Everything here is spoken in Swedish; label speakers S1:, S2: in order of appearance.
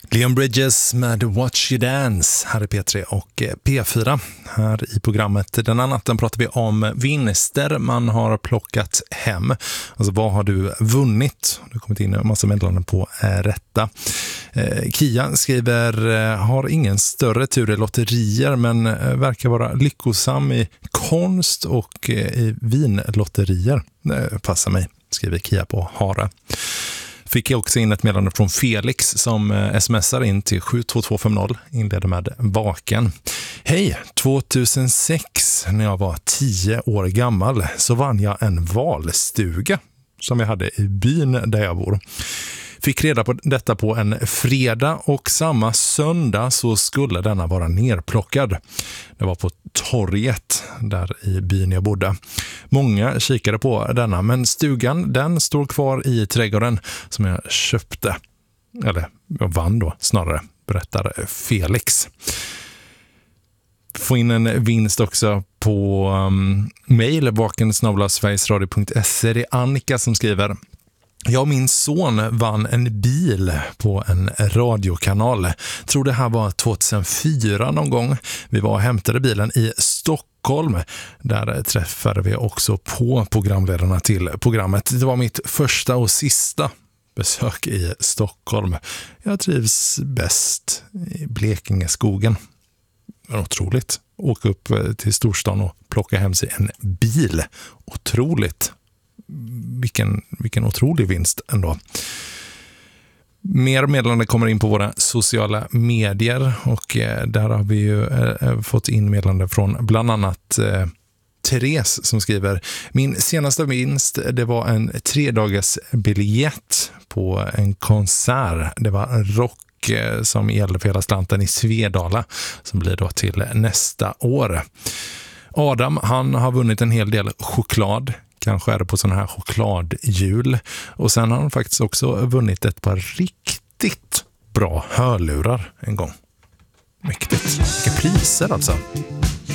S1: Leon Bridges med Watch You Dance här i P3 och P4. Här i programmet denna natten pratar vi om vinster man har plockat hem. Alltså vad har du vunnit? Det har kommit in en massa meddelanden på rätta. Kia skriver, har ingen större tur i lotterier men verkar vara lyckosam i konst och i vinlotterier. Passar mig, skriver Kia på Hara. Fick jag också in ett meddelande från Felix som smsar in till 72250, inleder med vaken. Hej, 2006 när jag var 10 år gammal så vann jag en valstuga som jag hade i byn där jag bor. Fick reda på detta på en fredag och samma söndag så skulle denna vara nerplockad. Det var på torget där i byn jag bodde. Många kikade på denna men stugan den står kvar i trädgården som jag köpte. Eller jag vann då snarare, berättar Felix. Få in en vinst också på mejl vaken@sverigesradio.se. Det är Annika som skriver: jag och min son vann en bil på en radiokanal. Tror det här var 2004 någon gång. Vi var och hämtade bilen i Stockholm. Där träffade vi också på programledarna till programmet. Det var mitt första och sista besök i Stockholm. Jag trivs bäst i Blekingeskogen. Otroligt. Åka upp till storstan och plocka hem sig en bil. Otroligt. Vilken otrolig vinst ändå. Mer meddelande kommer in på våra sociala medier och där har vi ju fått in meddelande från bland annat Therese som skriver: min senaste vinst det var en 3-dagars biljett på en konsert. Det var rock som gällde för hela slanten i Svedala som blir då till nästa år. Adam, han har vunnit en hel del choklad. Kanske är det på sådana här chokladhjul. Och sen har han faktiskt också vunnit ett par riktigt bra hörlurar en gång. Mäktigt. Vilka priser alltså.